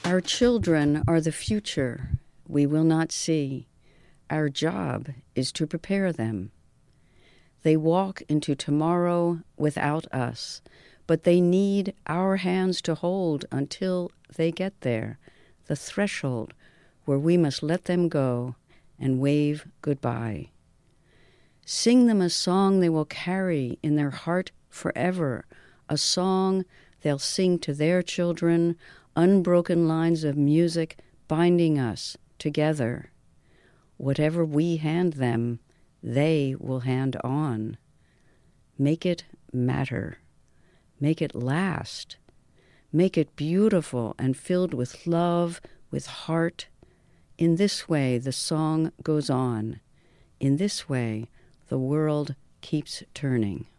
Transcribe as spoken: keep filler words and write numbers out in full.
Our children are the future we will not see. Our job is to prepare them. They walk into tomorrow without us, but they need our hands to hold until they get there, the threshold where we must let them go and wave goodbye. Sing them a song they will carry in their heart forever, a song they'll sing to their children, unbroken lines of music binding us together. Whatever we hand them, they will hand on. Make it matter. Make it last. Make it beautiful and filled with love, with heart. In this way, the song goes on. In this way, the world keeps turning.